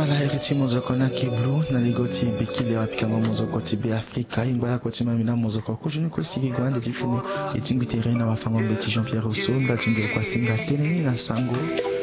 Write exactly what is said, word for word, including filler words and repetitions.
Voilà, iriti mozoko na kiblu na ligoti bikile wapikanga mozoko tibi Afrika imbala kotima mina mozoko kujuni ko sigi gwande titune itingi terena wafango mbeti Jean-Pierre Rousseau ndatingi kwa singa teneni na sango